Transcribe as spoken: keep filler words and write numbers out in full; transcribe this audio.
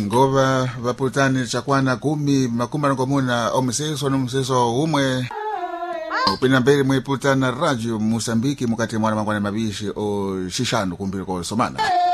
ngova vaputani chakwana kumi makumi ngomuna omuseso nomuseso umwe upina mbele mweputana radio Mosambiki mukati mwana mangwana mabishi o shishano kumbiri ko somana